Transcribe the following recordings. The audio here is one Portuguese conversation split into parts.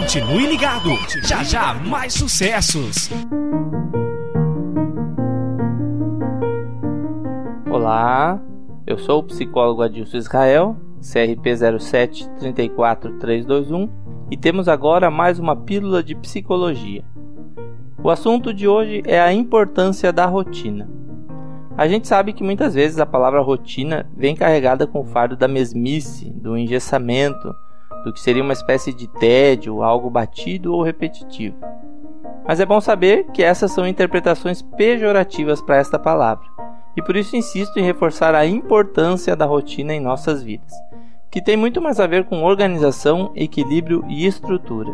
Continue ligado. Já já mais sucessos. Olá, eu sou o psicólogo Adilson Israel, CRP 0734321, e temos agora mais uma pílula de psicologia. O assunto de hoje é a importância da rotina. A gente sabe que muitas vezes a palavra rotina vem carregada com o fardo da mesmice, do engessamento, do que seria uma espécie de tédio, algo batido ou repetitivo. Mas é bom saber que essas são interpretações pejorativas para esta palavra, e por isso insisto em reforçar a importância da rotina em nossas vidas, que tem muito mais a ver com organização, equilíbrio e estrutura.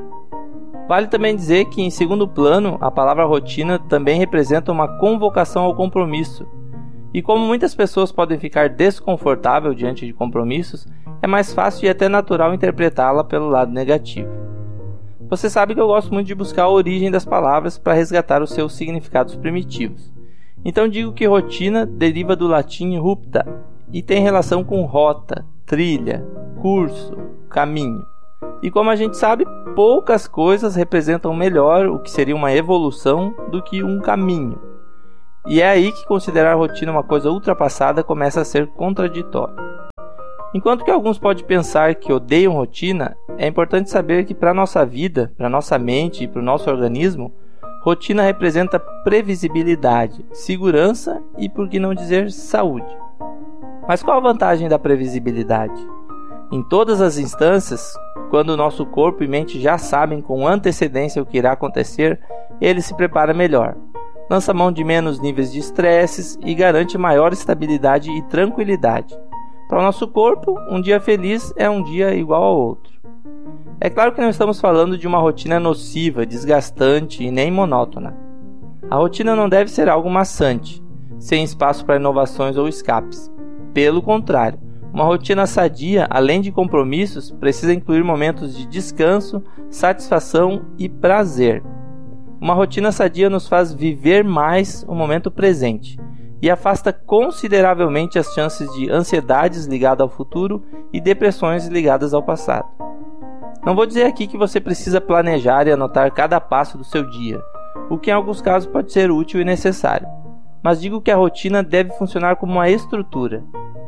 Vale também dizer que, em segundo plano, a palavra rotina também representa uma convocação ao compromisso. E como muitas pessoas podem ficar desconfortáveis diante de compromissos, é mais fácil e até natural interpretá-la pelo lado negativo. Você sabe que eu gosto muito de buscar a origem das palavras para resgatar os seus significados primitivos. Então digo que rotina deriva do latim rupta e tem relação com rota, trilha, curso, caminho. E como a gente sabe, poucas coisas representam melhor o que seria uma evolução do que um caminho. E é aí que considerar a rotina uma coisa ultrapassada começa a ser contraditório. Enquanto que alguns podem pensar que odeiam rotina, é importante saber que para a nossa vida, para a nossa mente e para o nosso organismo, rotina representa previsibilidade, segurança e, por que não dizer, saúde. Mas qual a vantagem da previsibilidade? Em todas as instâncias, quando o nosso corpo e mente já sabem com antecedência o que irá acontecer, ele se prepara melhor, lança mão de menos níveis de estresses e garante maior estabilidade e tranquilidade. Para o nosso corpo, um dia feliz é um dia igual ao outro. É claro que não estamos falando de uma rotina nociva, desgastante e nem monótona. A rotina não deve ser algo maçante, sem espaço para inovações ou escapes. Pelo contrário, uma rotina sadia, além de compromissos, precisa incluir momentos de descanso, satisfação e prazer. Uma rotina sadia nos faz viver mais o momento presente e afasta consideravelmente as chances de ansiedades ligadas ao futuro e depressões ligadas ao passado. Não vou dizer aqui que você precisa planejar e anotar cada passo do seu dia, o que em alguns casos pode ser útil e necessário, mas digo que a rotina deve funcionar como uma estrutura.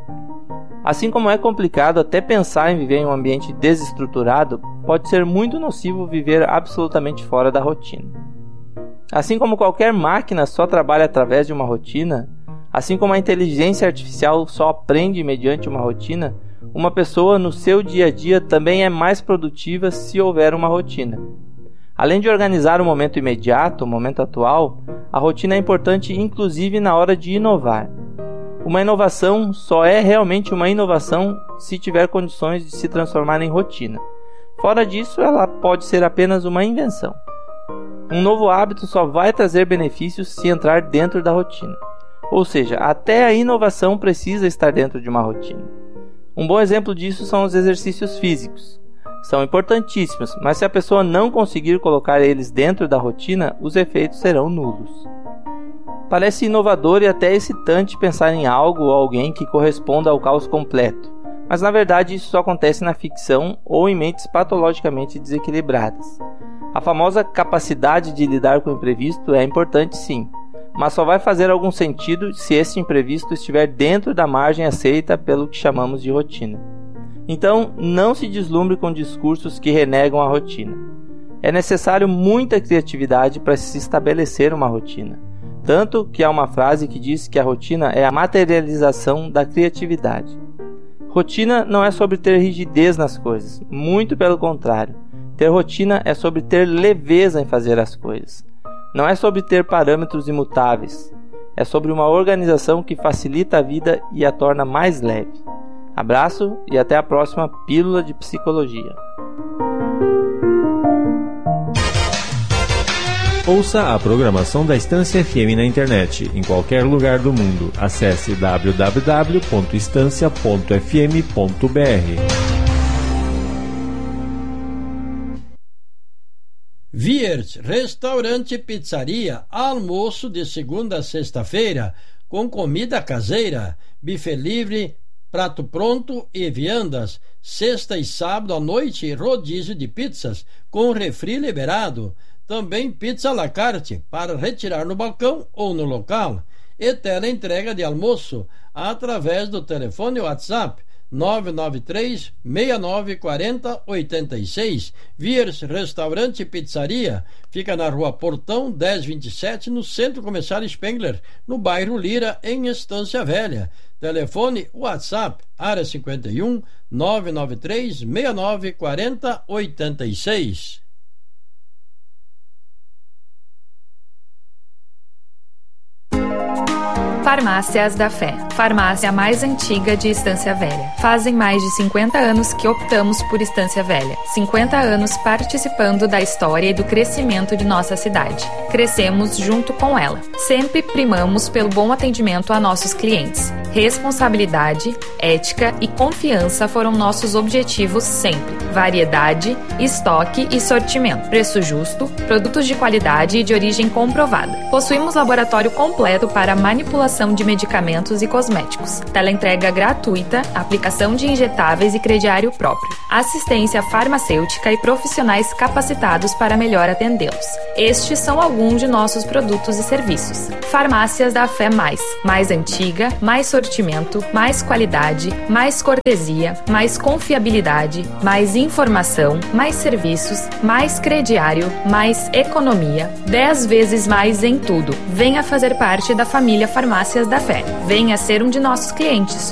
Assim como é complicado até pensar em viver em um ambiente desestruturado, pode ser muito nocivo viver absolutamente fora da rotina. Assim como qualquer máquina só trabalha através de uma rotina, assim como a inteligência artificial só aprende mediante uma rotina, uma pessoa no seu dia a dia também é mais produtiva se houver uma rotina. Além de organizar o momento imediato, o momento atual, a rotina é importante inclusive na hora de inovar. Uma inovação só é realmente uma inovação se tiver condições de se transformar em rotina. Fora disso, ela pode ser apenas uma invenção. Um novo hábito só vai trazer benefícios se entrar dentro da rotina. Ou seja, até a inovação precisa estar dentro de uma rotina. Um bom exemplo disso são os exercícios físicos. São importantíssimos, mas se a pessoa não conseguir colocar eles dentro da rotina, os efeitos serão nulos. Parece inovador e até excitante pensar em algo ou alguém que corresponda ao caos completo, mas na verdade isso só acontece na ficção ou em mentes patologicamente desequilibradas. A famosa capacidade de lidar com o imprevisto é importante sim, mas só vai fazer algum sentido se esse imprevisto estiver dentro da margem aceita pelo que chamamos de rotina. Então, não se deslumbre com discursos que renegam a rotina. É necessário muita criatividade para se estabelecer uma rotina. Tanto que há uma frase que diz que a rotina é a materialização da criatividade. Rotina não é sobre ter rigidez nas coisas, muito pelo contrário. Ter rotina é sobre ter leveza em fazer as coisas. Não é sobre ter parâmetros imutáveis. É sobre uma organização que facilita a vida e a torna mais leve. Abraço e até a próxima Pílula de Psicologia. Ouça a programação da Estância FM na internet, em qualquer lugar do mundo. Acesse www.estancia.fm.br. Wirt, restaurante e pizzaria, almoço de segunda a sexta-feira, com comida caseira, buffet livre, prato pronto e viandas, sexta e sábado à noite, rodízio de pizzas, com refri liberado. Também pizza à la carte, para retirar no balcão ou no local. E teleentrega de almoço, através do telefone WhatsApp 993 69 40 86. Viers Restaurante e Pizzaria fica na Rua Portão 1027, no Centro Comercial Spengler, no bairro Lira, em Estância Velha. Telefone WhatsApp área 51 993 69 40 86. Farmácias da Fé, farmácia mais antiga de Estância Velha. Fazem mais de 50 anos que optamos por Estância Velha. 50 anos participando da história e do crescimento de nossa cidade. Crescemos junto com ela. Sempre primamos pelo bom atendimento a nossos clientes. Responsabilidade, ética e confiança foram nossos objetivos sempre. Variedade, estoque e sortimento. Preço justo, produtos de qualidade e de origem comprovada. Possuímos laboratório completo para manipulação de medicamentos e cosméticos. Teleentrega gratuita, aplicação de injetáveis e crediário próprio. Assistência farmacêutica e profissionais capacitados para melhor atendê-los. Estes são alguns de nossos produtos e serviços. Farmácias da Fé mais antiga, mais sortimento, mais qualidade, mais cortesia, mais confiabilidade, mais informação, mais serviços, mais crediário, mais economia, 10 vezes mais em tudo. Venha fazer parte da família Farmácias da Fé. Venha ser um de nossos clientes.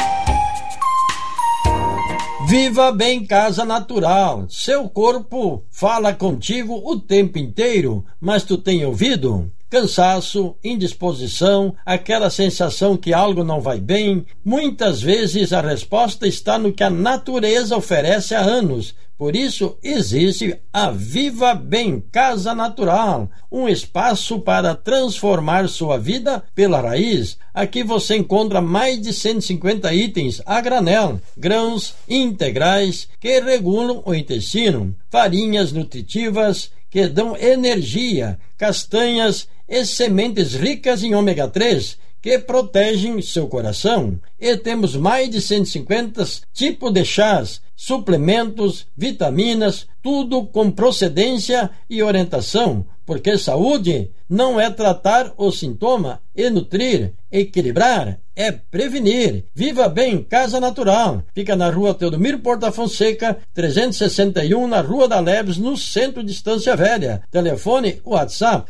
Viva Bem Casa Natural. Seu corpo fala contigo o tempo inteiro, mas tu tem ouvido? Cansaço, indisposição, aquela sensação que algo não vai bem. Muitas vezes a resposta está no que a natureza oferece há anos. Por isso existe a Viva Bem Casa Natural, um espaço para transformar sua vida pela raiz. Aqui você encontra mais de 150 itens a granel, grãos integrais que regulam o intestino, farinhas nutritivas que dão energia, castanhas e sementes ricas em ômega 3 que protegem seu coração. E temos mais de 150 tipos de chás, suplementos, vitaminas, tudo com procedência e orientação, porque saúde não é tratar o sintoma e nutrir, equilibrar, é prevenir. Viva Bem Casa Natural. Fica na Rua Teodomiro Porta Fonseca, 361, na Rua da Leves, no centro de Estância Velha. Telefone WhatsApp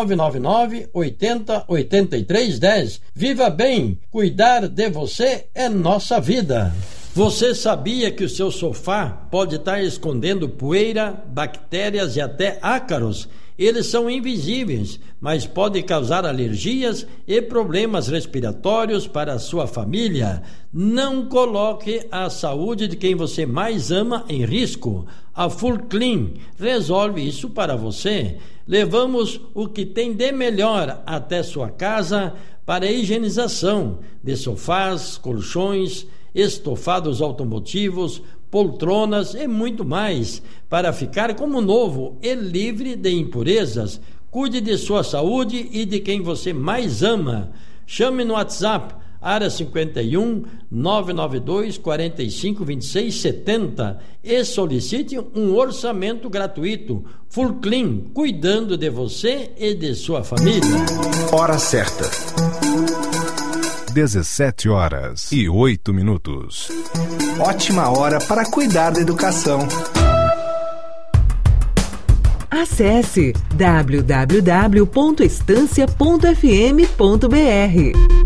999 80 83 10. Viva Bem, cuidar de você é nossa vida. Você sabia que o seu sofá pode estar escondendo poeira, bactérias e até ácaros? Eles são invisíveis, mas podem causar alergias e problemas respiratórios para a sua família. Não coloque a saúde de quem você mais ama em risco. A Full Clean resolve isso para você. Levamos o que tem de melhor até sua casa para a higienização de sofás, colchões, estofados automotivos, poltronas e muito mais, para ficar como novo e livre de impurezas. Cuide de sua saúde e de quem você mais ama. Chame no WhatsApp, área 51 992 45 26 70 e solicite um orçamento gratuito. Full Clean, cuidando de você e de sua família. Hora certa. 17h08. Ótima hora para cuidar da educação. Acesse www.estancia.fm.br.